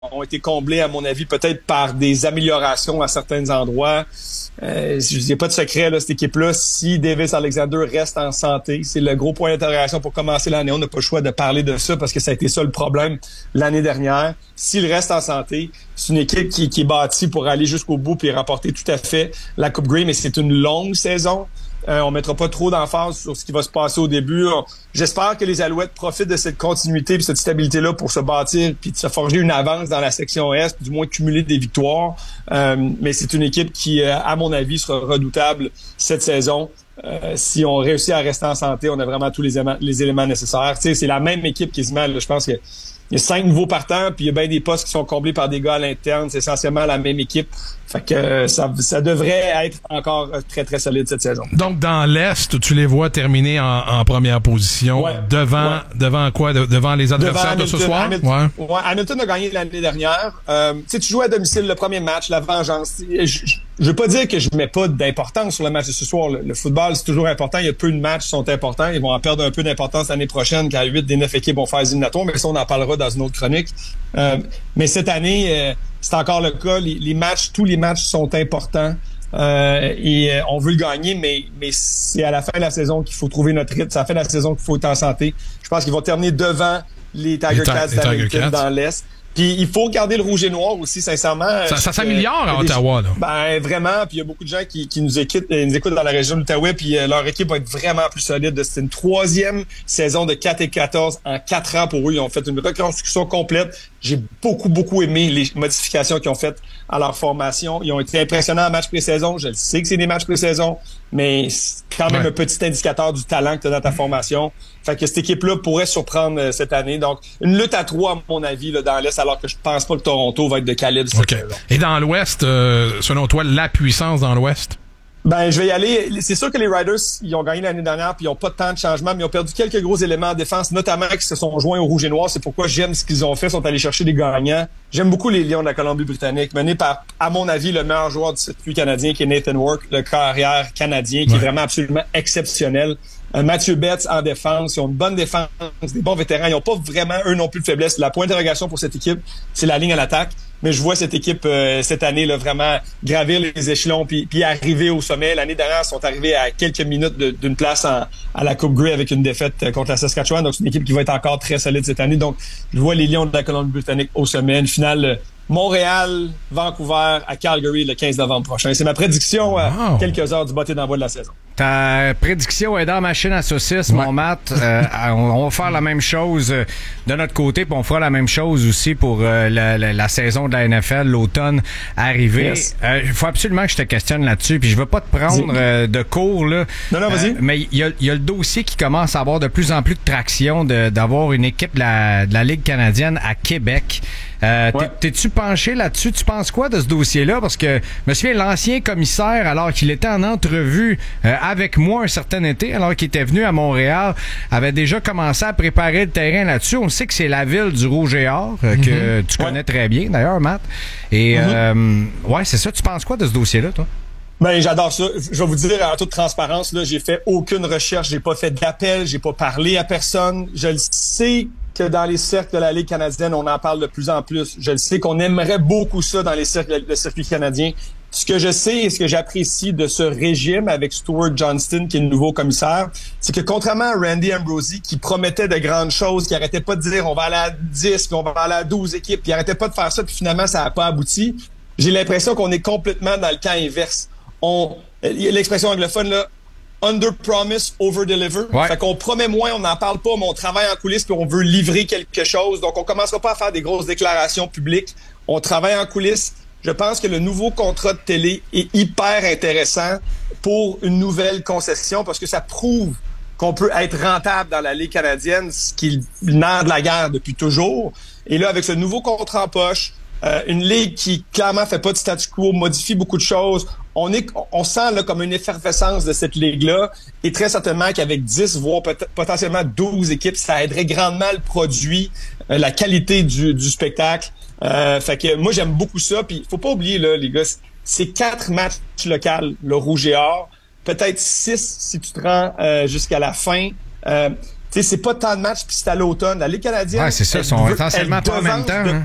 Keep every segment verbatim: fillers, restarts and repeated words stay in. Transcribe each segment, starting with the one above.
ont été comblés, à mon avis, peut-être par des améliorations à certains endroits. Euh, il n'y a pas de secret, là, cette équipe-là. Si Davis Alexander reste en santé, c'est le gros point d'interrogation pour commencer l'année. On n'a pas le choix de parler de ça parce que ça a été ça le problème l'année dernière. S'il reste en santé, c'est une équipe qui, qui est bâtie pour aller jusqu'au bout et remporter tout à fait la Coupe Grey, mais c'est une longue saison. Euh, on mettra pas trop d'emphase sur ce qui va se passer au début. On, j'espère que les Alouettes profitent de cette continuité et cette stabilité-là pour se bâtir puis de se forger une avance dans la section Est, puis du moins cumuler des victoires. Euh, mais c'est une équipe qui, euh, à mon avis, sera redoutable cette saison. Euh, si on réussit à rester en santé, on a vraiment tous les éléments, les éléments nécessaires. Tu sais, c'est la même équipe quasiment. Là, je pense que il y a cinq nouveaux partants, puis il y a bien des postes qui sont comblés par des gars à l'interne. C'est essentiellement la même équipe. Fait que euh, ça, ça devrait être encore très, très solide cette saison. Donc, dans l'Est, tu les vois terminer en, en première position. Ouais, devant, ouais. devant quoi? De, devant les adversaires devant de Hamilton, ce soir? Hamilton, ouais. ouais, Hamilton a gagné l'année dernière. Euh, tu sais, tu joues à domicile le premier match, la vengeance. Je, je, je veux pas dire que je mets pas d'importance sur le match de ce soir. Le, le football, c'est toujours important. Il y a peu de matchs qui sont importants. Ils vont en perdre un peu d'importance l'année prochaine quand huit des neuf équipes vont faire les éliminatoires. Mais ça, on en parlera dans une autre chronique. Euh, mais cette année, euh, c'est encore le cas. Les, les matchs, tous les matchs sont importants. Euh, et euh, on veut le gagner, mais, mais c'est à la fin de la saison qu'il faut trouver notre rythme. C'est à la fin de la saison qu'il faut être en santé. Je pense qu'ils vont terminer devant les Tiger Cats d'Hamilton dans l'Est. Puis il faut garder le rouge et noir aussi, sincèrement. Ça, ça s'améliore à Ottawa, là. Ben vraiment, puis il y a beaucoup de gens qui, qui nous écoutent, nous écoutent dans la région de l'Outaouais, puis euh, leur équipe va être vraiment plus solide. C'est une troisième saison de quatre et quatorze en quatre ans pour eux. Ils ont fait une reconstruction complète. J'ai beaucoup, beaucoup aimé les modifications qu'ils ont faites à leur formation. Ils ont été impressionnants en match pré-saison. Je le sais que c'est des matchs pré-saison, mais c'est quand même ouais. un petit indicateur du talent que tu as dans ta formation. Fait que cette équipe-là pourrait surprendre euh, cette année. Donc, une lutte à trois, à mon avis, là, dans l'Est, alors que je pense pas que Toronto va être de calibre cette okay. saison. Et dans l'Ouest, euh, selon toi, la puissance dans l'Ouest? Ben, je vais y aller. C'est sûr que les Riders, ils ont gagné l'année dernière puis ils ont pas tant de changements, mais ils ont perdu quelques gros éléments en défense, notamment qui se sont joints au rouge et noir. C'est pourquoi j'aime ce qu'ils ont fait, ils sont allés chercher des gagnants. J'aime beaucoup les Lions de la Colombie-Britannique, menés par, à mon avis, le meilleur joueur du circuit canadien, qui est Nathan Work, le carrière canadien, qui ouais. est vraiment absolument exceptionnel. Euh, Mathieu Betts en défense, ils ont une bonne défense, des bons vétérans, ils n'ont pas vraiment, eux non plus, de faiblesse. La point d'interrogation pour cette équipe, c'est la ligne à l'attaque. Mais je vois cette équipe euh, cette année là vraiment gravir les échelons puis, puis arriver au sommet. L'année dernière, ils sont arrivés à quelques minutes de, d'une place en, à la Coupe Grey avec une défaite contre la Saskatchewan. Donc, c'est une équipe qui va être encore très solide cette année. Donc, je vois les Lions de la Colombie-Britannique au sommet. Une finale Montréal, Vancouver à Calgary le quinze novembre prochain. C'est ma prédiction à wow. quelques heures du botté d'envoi de la saison. Ta prédiction est dans la machine à saucisses, ouais. mon Matt. Euh, on, on va faire la même chose de notre côté, puis on fera la même chose aussi pour euh, la, la, la saison de la N F L, l'automne arrivé. Il yes. euh, faut absolument que je te questionne là-dessus, puis je veux pas te prendre euh, de cours, là. Non, non, vas-y. Euh, mais il y a, y a le dossier qui commence à avoir de plus en plus de traction de, d'avoir une équipe de la, de la Ligue canadienne à Québec. Euh, ouais. t'es, t'es-tu penché là-dessus? Tu penses quoi de ce dossier-là? Parce que je me souviens, l'ancien commissaire, alors qu'il était en entrevue euh, avec moi un certain été, alors qu'il était venu à Montréal, avait déjà commencé à préparer le terrain là-dessus. On sait que c'est la ville du Rouge et Or, euh, mm-hmm. que tu connais ouais. très bien, d'ailleurs, Matt. Et mm-hmm. euh, ouais, c'est ça. Tu penses quoi de ce dossier-là, toi? Ben, j'adore ça. Je vais vous dire en toute transparence, là, j'ai fait aucune recherche, j'ai pas fait d'appel, j'ai pas parlé à personne. Je le sais que dans les cercles de la Ligue canadienne, on en parle de plus en plus. Je le sais qu'on aimerait beaucoup ça dans les cercles de circuit canadien. Ce que je sais et ce que j'apprécie de ce régime avec Stuart Johnston, qui est le nouveau commissaire, c'est que contrairement à Randy Ambrosie, qui promettait de grandes choses, qui arrêtait pas de dire on va aller à dix, puis on va aller à douze équipes, puis il arrêtait pas de faire ça, puis finalement ça n'a pas abouti, j'ai l'impression qu'on est complètement dans le camp inverse. On, l'expression anglophone, là, under promise, over deliver. Ouais. Fait qu'on promet moins, on n'en parle pas, mais on travaille en coulisses puis on veut livrer quelque chose. Donc, on commencera pas à faire des grosses déclarations publiques. On travaille en coulisses. Je pense que le nouveau contrat de télé est hyper intéressant pour une nouvelle concession parce que ça prouve qu'on peut être rentable dans la Ligue canadienne, ce qui est le nerf de la guerre depuis toujours. Et là, avec ce nouveau contrat en poche, euh, une ligue qui clairement fait pas de statu quo, modifie beaucoup de choses. On est, on sent là comme une effervescence de cette ligue-là, et très certainement qu'avec dix, voire peut- potentiellement douze équipes, ça aiderait grandement le produit, euh, la qualité du, du spectacle. Euh, fait que moi j'aime beaucoup ça. Puis faut pas oublier là, les gars, c'est quatre matchs locaux, le Rouge et Or, peut-être six si tu te rends euh, jusqu'à la fin. Euh, tu sais, c'est pas tant de matchs puis c'est à l'automne. La Ligue canadienne, ouais, c'est ça, ils sont essentiellement pas en même temps. De, hein.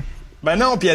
Ben non, puis